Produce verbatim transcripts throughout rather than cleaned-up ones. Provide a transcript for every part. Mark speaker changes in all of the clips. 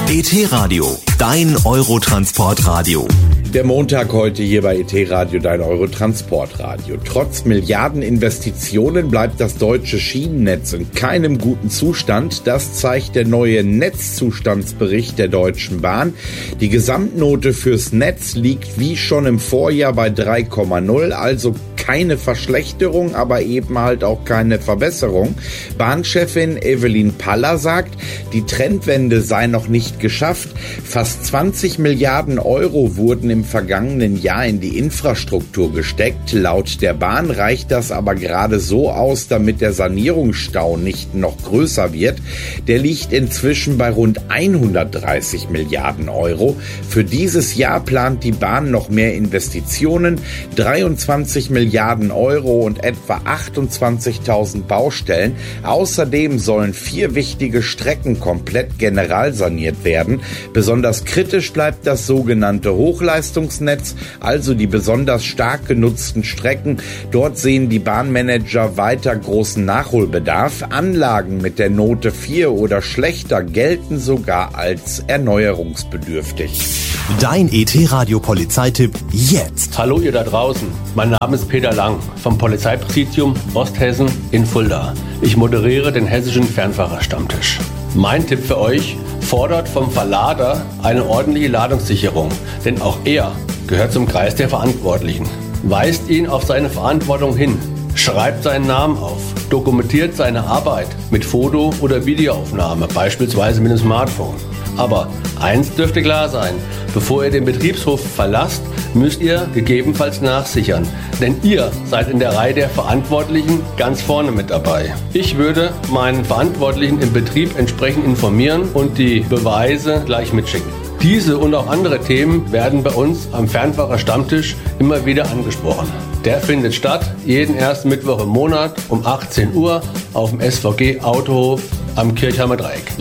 Speaker 1: E T-Radio, dein Eurotransportradio.
Speaker 2: Der Montag heute hier bei E T-Radio, dein Eurotransportradio. Trotz Milliardeninvestitionen bleibt das deutsche Schienennetz in keinem guten Zustand. Das zeigt der neue Netzzustandsbericht der Deutschen Bahn. Die Gesamtnote fürs Netz liegt wie schon im Vorjahr bei drei Komma null, also keine Verschlechterung, aber eben halt auch keine Verbesserung. Bahnchefin Evelyn Paller sagt, die Trendwende sei noch nicht geschafft. Fast zwanzig Milliarden Euro wurden im vergangenen Jahr in die Infrastruktur gesteckt. Laut der Bahn reicht das aber gerade so aus, damit der Sanierungsstau nicht noch größer wird. Der liegt inzwischen bei rund hundertdreißig Milliarden Euro. Für dieses Jahr plant die Bahn noch mehr Investitionen, dreiundzwanzig Milliarden Euro und etwa achtundzwanzigtausend Baustellen. Außerdem sollen vier wichtige Strecken komplett generalsaniert werden. Besonders kritisch bleibt das sogenannte Hochleistungsnetz, also die besonders stark genutzten Strecken. Dort sehen die Bahnmanager weiter großen Nachholbedarf. Anlagen mit der Note vier oder schlechter gelten sogar als erneuerungsbedürftig.
Speaker 1: Dein E T-Radio-Polizeitipp jetzt.
Speaker 3: Hallo ihr da draußen, mein Name ist Peter Lang vom Polizeipräsidium Osthessen in Fulda. Ich moderiere den hessischen Fernfahrerstammtisch. Mein Tipp für euch: fordert vom Verlader eine ordentliche Ladungssicherung, denn auch er gehört zum Kreis der Verantwortlichen. Weist ihn auf seine Verantwortung hin, schreibt seinen Namen auf, dokumentiert seine Arbeit mit Foto- oder Videoaufnahme, beispielsweise mit dem Smartphone. Aber eins dürfte klar sein: Bevor ihr den Betriebshof verlasst, müsst ihr gegebenenfalls nachsichern, denn ihr seid in der Reihe der Verantwortlichen ganz vorne mit dabei. Ich würde meinen Verantwortlichen im Betrieb entsprechend informieren und die Beweise gleich mitschicken. Diese und auch andere Themen werden bei uns am Fernfahrerstammtisch immer wieder angesprochen. Der findet statt jeden ersten Mittwoch im Monat um achtzehn Uhr auf dem S V G Autohof am Kirchheimer Dreieck.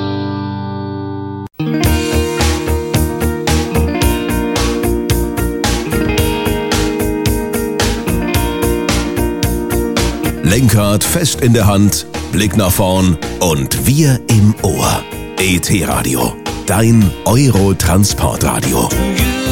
Speaker 1: Lenkrad fest in der Hand, Blick nach vorn und wir im Ohr. E T-Radio, dein Eurotransportradio.